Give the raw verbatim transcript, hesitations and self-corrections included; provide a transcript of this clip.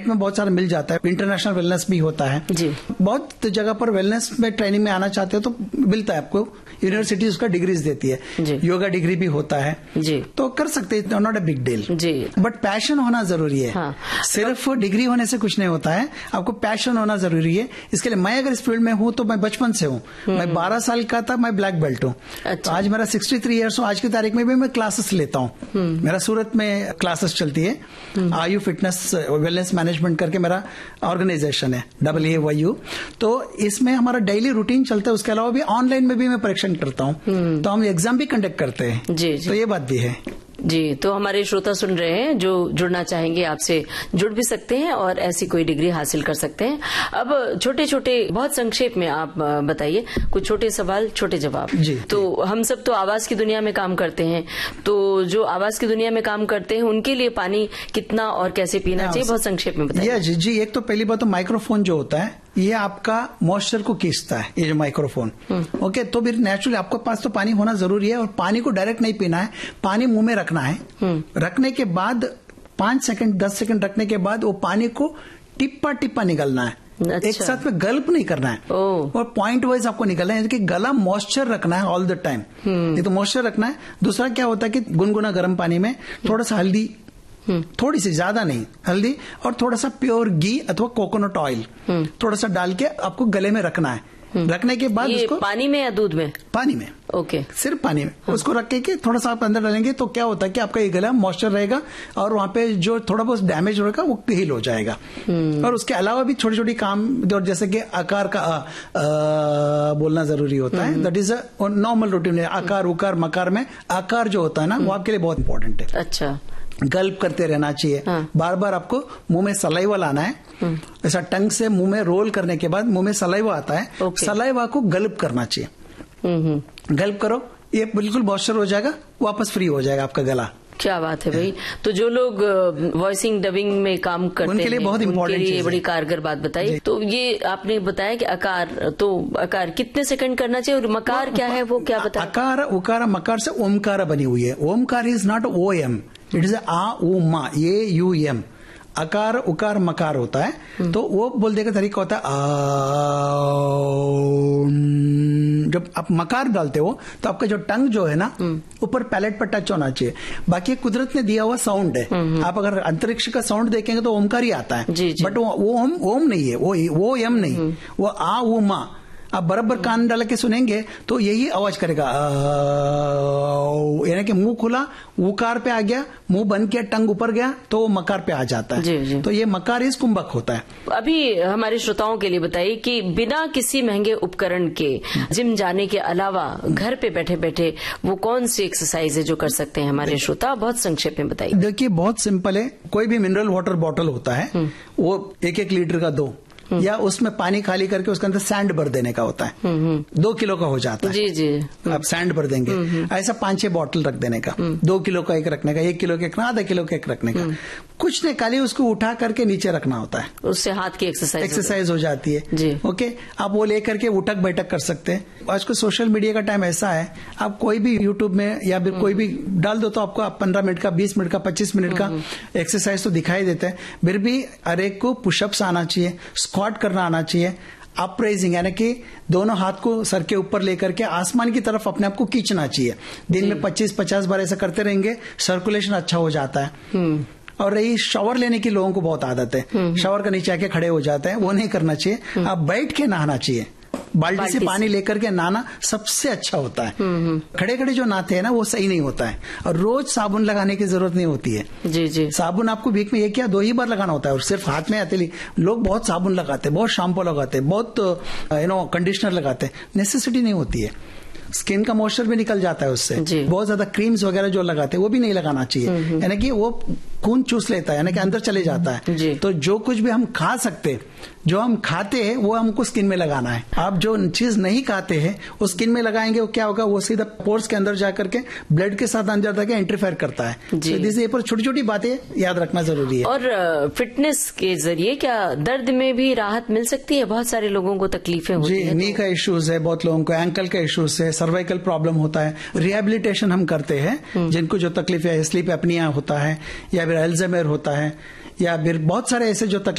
में बहुत सारा मिल जाता है, इंटरनेशनल वेलनेस भी होता है जी। बहुत जगह पर वेलनेस में ट्रेनिंग में आना चाहते हो तो मिलता है आपको, यूनिवर्सिटी उसका डिग्रीज देती है, योगा डिग्री भी होता है जी। तो कर सकते हैं, not a big deal ji. But passion होना जरूरी है। हाँ। सिर्फ डिग्री होने से कुछ नहीं होता है, आपको पैशन होना जरूरी है। इसके लिए मैं अगर इस फील्ड में हूं तो मैं बचपन से हूं, मैं बारह साल का था, मैं ब्लैक बेल्ट हूं। अच्छा। तो आज मेरा सिक्सटी थ्री ईयर्स हूं, आज की तारीख में भी मैं क्लासेस लेता हूं। मेरा सूरत में क्लासेस चलती है, आयु फिटनेस वेलनेस मैनेजमेंट करके मेरा ऑर्गेनाइजेशन है, डबल ए वाई यू। तो इसमें हमारा डेली रूटीन चलता है, उसके अलावा भी ऑनलाइन में भी मैं परीक्षण करता हूं, तो हम एग्जाम भी कंडक्ट करते हैं जी, जी। तो ये बात भी है जी। तो हमारे श्रोता सुन रहे हैं, जो जुड़ना चाहेंगे आपसे जुड़ भी सकते हैं और ऐसी कोई डिग्री हासिल कर सकते हैं। अब छोटे छोटे बहुत संक्षेप में आप बताइए, कुछ छोटे सवाल छोटे जवाब जी। तो हम सब तो आवाज की दुनिया में काम करते हैं, तो जो आवाज की दुनिया में काम करते हैं उनके लिए पानी कितना और कैसे पीना चाहिए, बहुत संक्षेप में बताइए जी। जी, एक तो पहली बात तो माइक्रोफोन जो होता है ये आपका मॉइस्चर को खींचता है, ये जो माइक्रोफोन ओके। तो फिर नेचुरली आपके पास तो पानी होना जरूरी है, और पानी को डायरेक्ट नहीं पीना है, पानी मुंह में रखना है। रखने के बाद पांच सेकंड दस सेकंड रखने के बाद वो पानी को टिप्पा टिप्पा निगलना है। अच्छा। एक साथ में गल्प नहीं करना है और पॉइंट वाइज आपको निकलना है कि गला मॉइस्चर रखना है ऑल द टाइम। ये तो मॉइस्चर रखना है। दूसरा क्या होता है कि गुनगुना गर्म पानी में थोड़ा सा हल्दी, थोड़ी सी, ज्यादा नहीं, हल्दी और थोड़ा सा प्योर घी अथवा कोकोनट ऑयल थोड़ा सा डाल के आपको गले में रखना है। रखने के बाद ये उसको पानी में या दूध में? पानी में। ओके। सिर्फ पानी में। हाँ। उसको रख के थोड़ा सा आप अंदर डालेंगे तो क्या होता है कि आपका ये गला मॉइस्चर रहेगा और वहां पे जो थोड़ा बहुत डैमेज होगा वो हील हो जाएगा। और उसके अलावा भी छोटी छोटी काम, जैसे कि आकार का आ, आ, बोलना जरूरी होता है। That is a normal routine. आकार उकार मकार में आकार जो होता है ना, वो आपके लिए बहुत इंपॉर्टेंट है। अच्छा। गल्प करते रहना चाहिए। हाँ। बार बार आपको मुंह में सलाइवा लाना है। ऐसा टंग से मुंह में रोल करने के बाद मुंह में सलाइवा आता है, सलाइवा को गल्प करना चाहिए। गल्प करो, ये बिल्कुल मॉइस्चर हो जाएगा, वापस फ्री हो जाएगा आपका गला। क्या बात है भाई। तो जो लोग वॉइसिंग डबिंग में काम करते उनके लिए हैं, बहुत इंपॉर्टेंट चीज है, बड़ी कारगर बात बताई। तो ये आपने बताया कि आकार, तो आकार कितने सेकंड करना चाहिए, और मकार क्या है वो क्या बताया? आकार उकार मकार से ओमकार बनी हुई है। Omkar is not O M, it is आ उ मा, ये यू एम। अकार उकार मकार होता है, तो वो बोलने का तरीका होता है आ, जब आप मकार डालते हो तो आपका जो टंग जो है ना ऊपर पैलेट पर टच होना चाहिए। बाकी कुदरत ने दिया हुआ साउंड है। आप अगर अंतरिक्ष का साउंड देखेंगे तो ओमकार ही आता है, बट वो ओम ओम नहीं है, वो वो एम नहीं, वो आ उ मा। आप बराबर कान डाल के सुनेंगे तो यही आवाज करेगा, यानी कि मुंह खुला उकार पे आ गया, मुंह बंद किया टंग ऊपर गया तो वो मकार पे आ जाता है। जी, जी। तो ये मकार इस कुंभक होता है। अभी हमारे श्रोताओं के लिए बताइए कि बिना किसी महंगे उपकरण के जिम जाने के अलावा घर पे बैठे बैठे वो कौन सी एक्सरसाइज है जो कर सकते हैं हमारे श्रोता? बहुत संक्षेप में बताइए। देखिए, बहुत सिंपल है। कोई भी मिनरल वाटर बॉटल होता है, वो एक एक लीटर का दो, या उसमें पानी खाली करके उसके अंदर सैंड भर देने का होता है। दो किलो का हो जाता है। जी जी। आप सैंड भर देंगे, ऐसा पांच छह बॉटल रख देने का, दो किलो का एक रखने का, एक किलो का एक, आधा किलो का एक रखने का। कुछ नहीं, खाली उसको उठा करके नीचे रखना होता है, उससे हाथ की एक्सरसाइज एक्सरसाइज हो जाती है जी। ओके, आप वो लेकर के उठक बैठक कर सकते हैं। आजकल सोशल मीडिया का टाइम ऐसा है, आप कोई भी यूट्यूब में या फिर कोई भी डाल दो तो आपको पंद्रह मिनट का, बीस मिनट का, पच्चीस मिनट का एक्सरसाइज तो दिखाई देता है। फिर भी हर एक को पुशअप्स आना चाहिए, स्क्वाट करना आना चाहिए, अपराइजिंग यानी कि दोनों हाथ को सर के ऊपर लेकर के आसमान की तरफ अपने आप को खींचना चाहिए। दिन में पच्चीस पचास बार ऐसा करते रहेंगे, सर्कुलेशन अच्छा हो जाता है। और रही शावर लेने की, लोगों को बहुत आदत है, शावर का नीचे आके खड़े हो जाते हैं, वो नहीं करना चाहिए। आप बैठ के नहाना चाहिए, बाल्टी से पानी लेकर के नहाना सबसे अच्छा होता है। खड़े खड़े जो नहाते हैं ना, वो सही नहीं होता है। और रोज साबुन लगाने की जरूरत नहीं होती है। जी जी। साबुन आपको वीक में एक या दो ही बार लगाना होता है, और सिर्फ हाथ में हथेली। लोग बहुत साबुन लगाते हैं, बहुत शैम्पू लगाते हैं, बहुत यू नो कंडीशनर लगाते हैं, नेसेसिटी नहीं होती है। स्किन का मॉइस्चर भी निकल जाता है उससे। बहुत ज्यादा क्रीम्स वगैरह जो लगाते हैं वो भी नहीं लगाना चाहिए, यानी कि वो खून चूस लेता है, यानी कि अंदर चले जाता है। तो जो कुछ भी हम खा सकते, जो हम खाते हैं वो हमको स्किन में लगाना है। आप जो चीज नहीं खाते हैं वो स्किन में लगाएंगे, वो क्या होगा, वो सीधा पोर्स के अंदर जाकर के ब्लड के साथ अंदर जाकर इंटरफेयर करता है। जैसे पर छोटी छोटी बातें याद रखना जरूरी है। और फिटनेस के जरिए क्या दर्द में भी राहत मिल सकती है? बहुत सारे लोगों को तकलीफें होती है। नी का इश्यूज है, बहुत लोगों को एंकल का इश्यूज है, सर्वाइकल प्रॉब्लम होता है। रिहेबिलिटेशन हम करते हैं, जिनको जो तकलीफ है, स्लीप एपनिया होता है, या फिर अल्जाइमर होता है, या फिर बहुत सारे ऐसे जो तकलीफ